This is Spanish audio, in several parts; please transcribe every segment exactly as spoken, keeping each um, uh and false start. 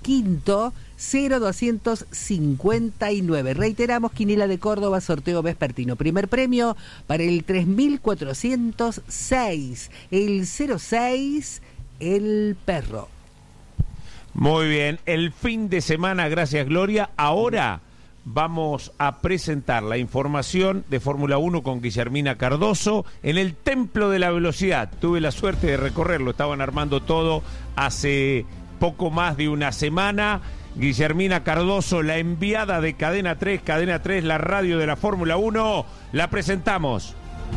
Quinto, cero doscientos cincuenta y nueve. Reiteramos, Quiniela de Córdoba, sorteo vespertino. Primer premio para el tres mil cuatrocientos seis, el cero seis, el perro. Muy bien, el fin de semana, gracias Gloria. Ahora vamos a presentar la información de Fórmula uno con Guillermina Cardoso en el Templo de la Velocidad. Tuve la suerte de recorrerlo, estaban armando todo hace poco más de una semana. Guillermina Cardoso, la enviada de Cadena tres, Cadena tres, la radio de la Fórmula uno, la presentamos.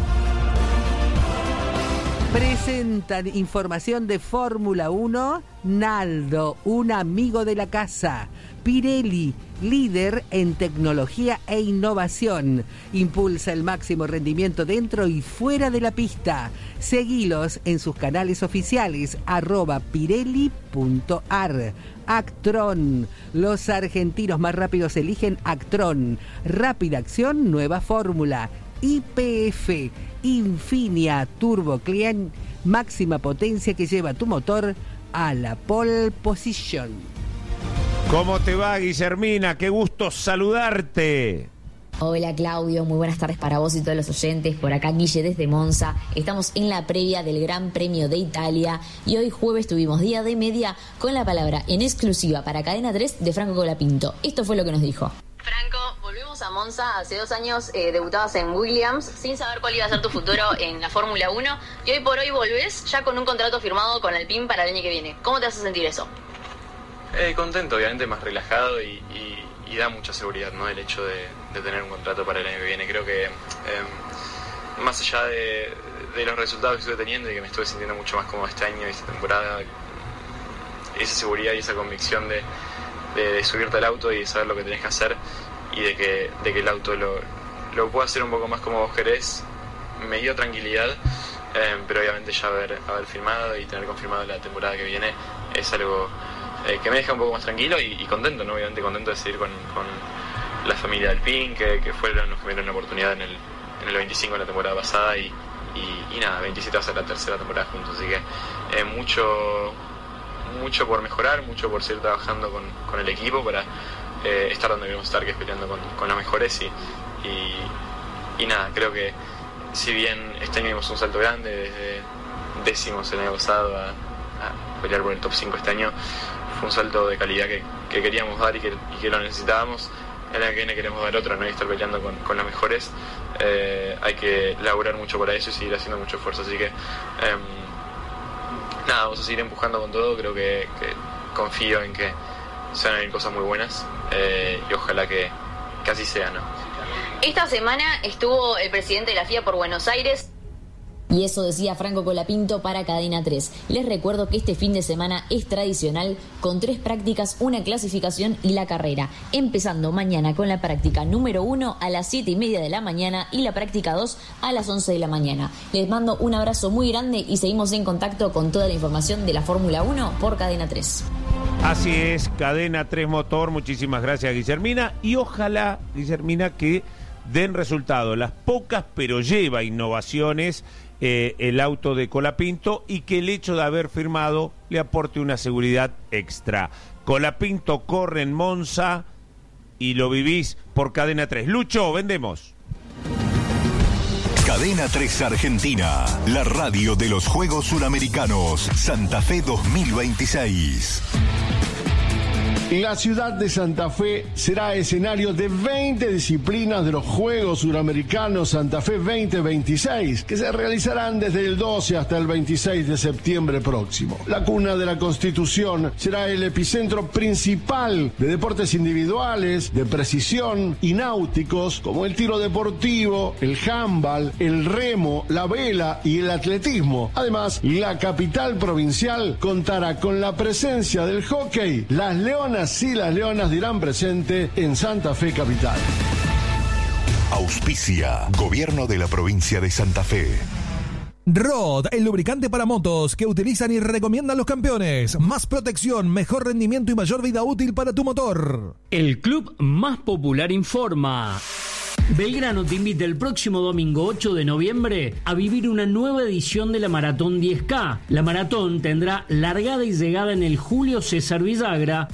Presentan información de Fórmula uno, Naldo, un amigo de la casa. Pirelli, líder en tecnología e innovación. Impulsa el máximo rendimiento dentro y fuera de la pista. Seguilos en sus canales oficiales, arroba pirelli punto ar. Actron, los argentinos más rápidos eligen Actron. Rápida acción, nueva fórmula. Y P F, Infinia Turbo Clean, máxima potencia que lleva tu motor a la pole position. ¿Cómo te va, Guillermina? Qué gusto saludarte. Hola Claudio, muy buenas tardes para vos y todos los oyentes. Por acá Guille desde Monza. Estamos en la previa del Gran Premio de Italia y hoy jueves tuvimos día de media con la palabra en exclusiva para Cadena tres de Franco Colapinto. Esto fue lo que nos dijo. Franco, volvimos a Monza. Hace dos años eh, debutabas en Williams sin saber cuál iba a ser tu futuro en la Fórmula uno y hoy por hoy volvés ya con un contrato firmado con Alpine para el año que viene. ¿Cómo te hace sentir eso? Eh, contento, obviamente más relajado y, y, y da mucha seguridad, ¿no? El hecho de, de tener un contrato para el año que viene. Creo que eh, más allá de, de los resultados que estuve teniendo y que me estuve sintiendo mucho más cómodo este año y esta temporada, esa seguridad y esa convicción de, de, de subirte al auto y de saber lo que tenés que hacer y de que, de que el auto lo, lo pueda hacer un poco más como vos querés, me dio tranquilidad, eh, pero obviamente ya haber, haber firmado y tener confirmado la temporada que viene es algo Eh, que me deja un poco más tranquilo y, y contento, ¿no? Obviamente contento de seguir con, con la familia Alpine, que, que fueron los que me dieron la oportunidad en el, en el veinticinco de la temporada pasada y, y, y nada, veintisiete va a ser la tercera temporada juntos, así que eh, mucho mucho por mejorar, mucho por seguir trabajando con, con el equipo para eh, estar donde queremos estar, que es peleando con, con los mejores y, y, y nada, creo que si bien este año dimos un salto grande desde décimos el año pasado a, a pelear por el top cinco este año, fue un salto de calidad que, que queríamos dar y que, y que lo necesitábamos. El año que viene queremos dar otro, ¿no? Y estar peleando con, con los mejores. Eh, hay que laburar mucho para eso y seguir haciendo mucho esfuerzo, así que eh, nada, vamos a seguir empujando con todo. Creo que, que confío en que se van a venir cosas muy buenas eh, y ojalá que, que así sea, ¿no? Esta semana estuvo el presidente de la F I A por Buenos Aires. Y eso decía Franco Colapinto para Cadena tres. Les recuerdo que este fin de semana es tradicional con tres prácticas, una clasificación y la carrera. Empezando mañana con la práctica número uno a las siete y media de la mañana y la práctica dos a las once de la mañana. Les mando un abrazo muy grande y seguimos en contacto con toda la información de la Fórmula uno por Cadena tres. Así es, Cadena tres Motor. Muchísimas gracias, Guillermina. Y ojalá, Guillermina, que den resultado. Las pocas, pero lleva innovaciones Eh, el auto de Colapinto y que el hecho de haber firmado le aporte una seguridad extra. Colapinto corre en Monza y lo vivís por Cadena tres. Lucho, vendemos. Cadena tres Argentina, la radio de los Juegos Suramericanos Santa Fe dos mil veintiséis. La ciudad de Santa Fe será escenario de veinte disciplinas de los Juegos Suramericanos Santa Fe veinte veintiséis, que se realizarán desde el doce hasta el veintiséis de septiembre próximo. La cuna de la Constitución será el epicentro principal de deportes individuales, de precisión y náuticos, como el tiro deportivo, el handball, el remo, la vela y el atletismo. Además, la capital provincial contará con la presencia del hockey. Las Leonas y las Leonas dirán presente en Santa Fe capital. Auspicia Gobierno de la provincia de Santa Fe. Rod, el lubricante para motos que utilizan y recomiendan los campeones. Más protección, mejor rendimiento y mayor vida útil para tu motor. El club más popular informa. Belgrano te invita el próximo domingo ocho de noviembre a vivir una nueva edición de la Maratón diez K. La maratón tendrá largada y llegada en el Julio César Villagra